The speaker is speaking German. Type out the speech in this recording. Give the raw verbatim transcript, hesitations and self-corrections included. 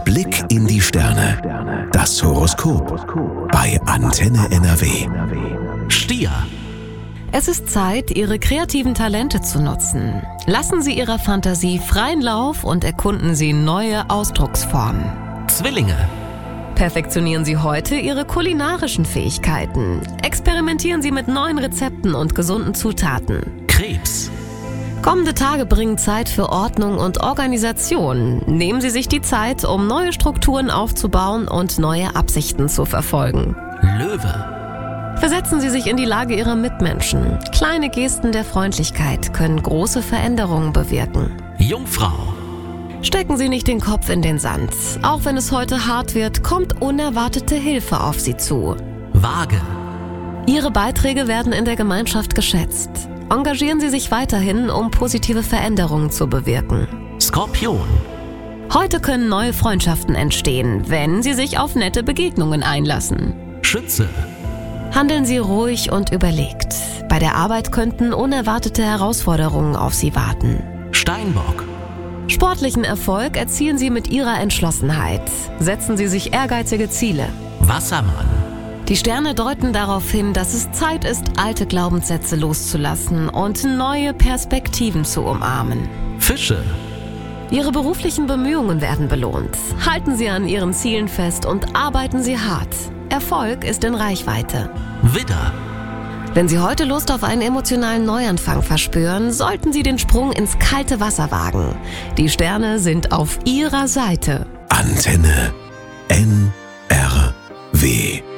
Blick in die Sterne. Das Horoskop bei Antenne N R W. Stier. Es ist Zeit, Ihre kreativen Talente zu nutzen. Lassen Sie Ihrer Fantasie freien Lauf und erkunden Sie neue Ausdrucksformen. Zwillinge. Perfektionieren Sie heute Ihre kulinarischen Fähigkeiten. Experimentieren Sie mit neuen Rezepten und gesunden Zutaten. Krebs. Kommende Tage bringen Zeit für Ordnung und Organisation. Nehmen Sie sich die Zeit, um neue Strukturen aufzubauen und neue Absichten zu verfolgen. Löwe. Versetzen Sie sich in die Lage Ihrer Mitmenschen. Kleine Gesten der Freundlichkeit können große Veränderungen bewirken. Jungfrau. Stecken Sie nicht den Kopf in den Sand. Auch wenn es heute hart wird, kommt unerwartete Hilfe auf Sie zu. Waage. Ihre Beiträge werden in der Gemeinschaft geschätzt. Engagieren Sie sich weiterhin, um positive Veränderungen zu bewirken. Skorpion. Heute können neue Freundschaften entstehen, wenn Sie sich auf nette Begegnungen einlassen. Schütze. Handeln Sie ruhig und überlegt. Bei der Arbeit könnten unerwartete Herausforderungen auf Sie warten. Steinbock. Sportlichen Erfolg erzielen Sie mit Ihrer Entschlossenheit. Setzen Sie sich ehrgeizige Ziele. Wassermann. Die Sterne deuten darauf hin, dass es Zeit ist, alte Glaubenssätze loszulassen und neue Perspektiven zu umarmen. Fische. Ihre beruflichen Bemühungen werden belohnt. Halten Sie an Ihren Zielen fest und arbeiten Sie hart. Erfolg ist in Reichweite. Widder. Wenn Sie heute Lust auf einen emotionalen Neuanfang verspüren, sollten Sie den Sprung ins kalte Wasser wagen. Die Sterne sind auf Ihrer Seite. Antenne N R W.